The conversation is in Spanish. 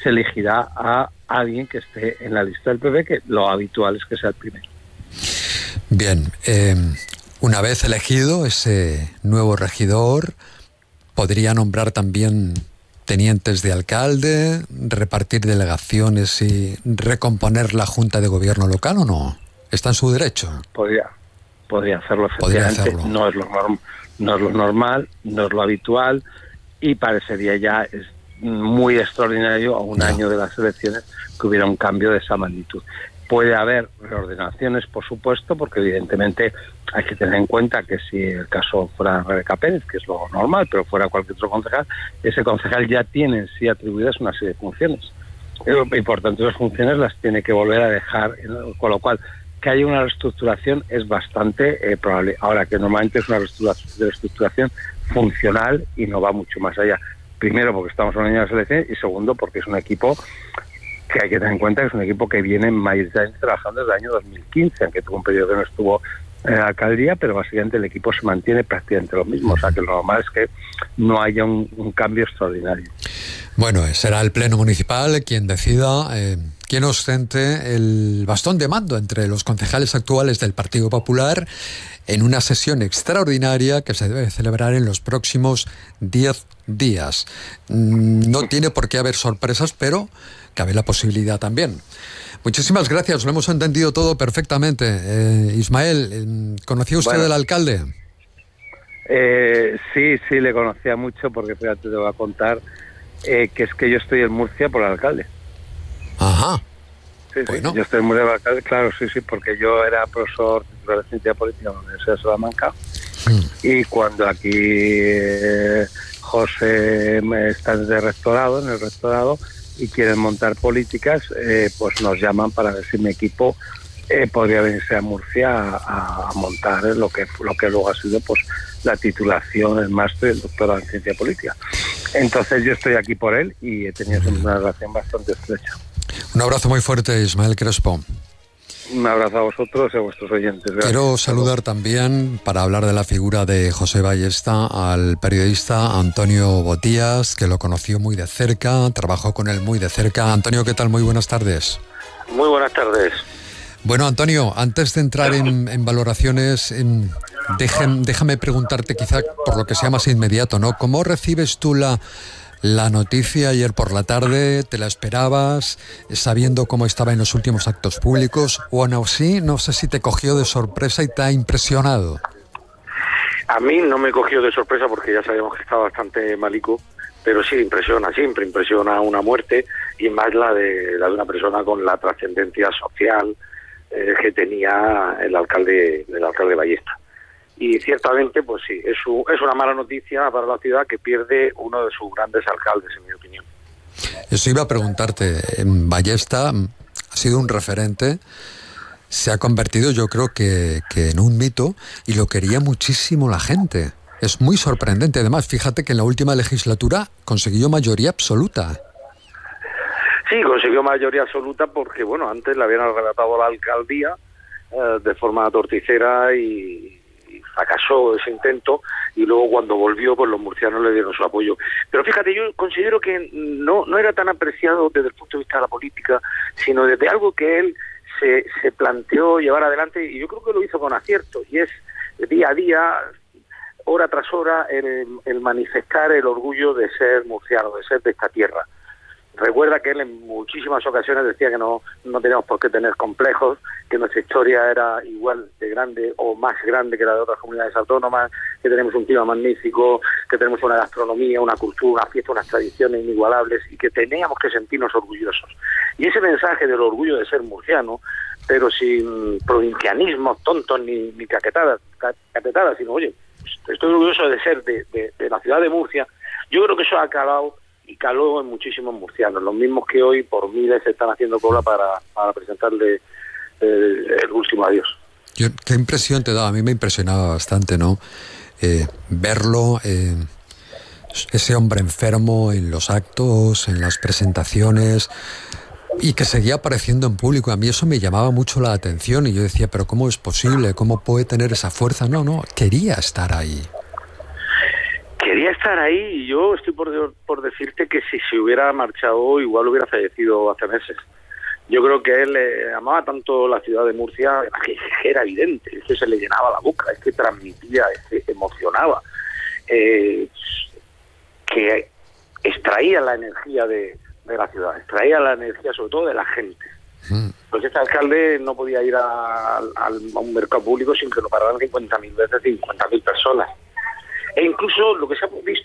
se elegirá a alguien que esté en la lista del PP, que lo habitual es que sea el primero. Bien, una vez elegido ese nuevo regidor, ¿podría nombrar también tenientes de alcalde, repartir delegaciones y recomponer la Junta de Gobierno local o no? ¿Está en su derecho? Podría hacerlo, efectivamente. No es lo normal, no es lo habitual, y parecería ya muy extraordinario a un año de las elecciones que hubiera un cambio de esa magnitud. Puede haber reordenaciones, por supuesto, porque evidentemente hay que tener en cuenta que si el caso fuera Rebeca Pérez, que es lo normal, pero fuera cualquier otro concejal, ese concejal ya tiene en sí atribuidas una serie de funciones. Y por tanto esas funciones las tiene que volver a dejar, con lo cual que haya una reestructuración es bastante probable. Ahora, que normalmente es una reestructuración funcional y no va mucho más allá. Primero, porque estamos en un año de las elecciones, y segundo, porque es un equipo que hay que tener en cuenta que es un equipo que viene mayoritariamente trabajando desde el año 2015, aunque tuvo un periodo que no estuvo en la alcaldía, pero básicamente el equipo se mantiene prácticamente lo mismo. O sea, que lo normal es que no haya un cambio extraordinario. Bueno, será el Pleno Municipal quien decida quién ostente el bastón de mando entre los concejales actuales del Partido Popular en una sesión extraordinaria que se debe celebrar en los próximos 10 días. No tiene por qué haber sorpresas, pero cabe la posibilidad también. Muchísimas gracias, lo hemos entendido todo perfectamente. Ismael, ¿conocía usted al alcalde? Sí, le conocía mucho, porque fíjate, te voy a contar que es que yo estoy en Murcia por el alcalde. Ajá. Sí, yo estoy en Murcia por el alcalde, claro, sí, porque yo era profesor titular de Ciencia Política en la Universidad de Salamanca, y cuando aquí José está en el rectorado, y quieren montar políticas, pues nos llaman para ver si mi equipo podría venirse a Murcia a montar lo que luego ha sido pues la titulación, el máster, el doctorado en ciencia política. Entonces yo estoy aquí por él y he tenido una relación bastante estrecha. Un abrazo muy fuerte, Ismael Crespo. Un abrazo a vosotros y a vuestros oyentes. Gracias. Quiero saludar también, para hablar de la figura de José Ballesta, al periodista Antonio Botías, que lo conoció muy de cerca, trabajó con él muy de cerca. Antonio, ¿qué tal? Muy buenas tardes. Muy buenas tardes. Bueno, Antonio, antes de entrar en valoraciones, déjame preguntarte quizá por lo que sea más inmediato, ¿no? ¿Cómo recibes tú la noticia ayer por la tarde? ¿Te la esperabas, sabiendo cómo estaba en los últimos actos públicos? ¿O no, sí? No sé si te cogió de sorpresa y te ha impresionado. A mí no me cogió de sorpresa porque ya sabíamos que estaba bastante malico, pero sí siempre impresiona una muerte, y más la de una persona con la trascendencia social que tenía el alcalde Ballesta. Y ciertamente, pues sí, es una mala noticia para la ciudad, que pierde uno de sus grandes alcaldes, en mi opinión. Eso iba a preguntarte. Ballesta ha sido un referente, se ha convertido, yo creo que en un mito, y lo quería muchísimo la gente. Es muy sorprendente. Además, fíjate que en la última legislatura consiguió mayoría absoluta. Sí, consiguió mayoría absoluta porque, bueno, antes le habían arrebatado la alcaldía de forma torticera y fracasó ese intento, y luego cuando volvió, pues los murcianos le dieron su apoyo. Pero fíjate, yo considero que no era tan apreciado desde el punto de vista de la política, sino desde algo que él se planteó llevar adelante, y yo creo que lo hizo con acierto, y es día a día, hora tras hora, el manifestar el orgullo de ser murciano, de ser de esta tierra. Recuerda que él en muchísimas ocasiones decía que no teníamos por qué tener complejos, que nuestra historia era igual de grande o más grande que la de otras comunidades autónomas, que tenemos un clima magnífico, que tenemos una gastronomía, una cultura, una fiesta, unas tradiciones inigualables, y que teníamos que sentirnos orgullosos. Y ese mensaje del orgullo de ser murciano, pero sin provincianismos tontos ni caquetadas, sino, oye, estoy orgulloso de ser de la ciudad de Murcia, yo creo que eso ha calado y caló en muchísimos murcianos, los mismos que hoy por miles se están haciendo cola para presentarle el último adiós. ¿Qué impresión te da? A mí me impresionaba bastante, ¿no? Verlo, ese hombre enfermo en los actos, en las presentaciones, y que seguía apareciendo en público. A mí eso me llamaba mucho la atención, y yo decía, pero ¿cómo es posible? ¿Cómo puede tener esa fuerza? No, quería estar ahí. Quería estar estar ahí, y yo estoy por decirte que si se hubiera marchado igual hubiera fallecido hace meses. Yo creo que él amaba tanto la ciudad de Murcia, que era evidente, es que se le llenaba la boca, es que transmitía, es que emocionaba, que extraía la energía de la ciudad, extraía la energía sobre todo de la gente. Pues este alcalde no podía ir a un mercado público sin que lo pararan 50.000 veces, 50.000 personas. E incluso lo que se ha visto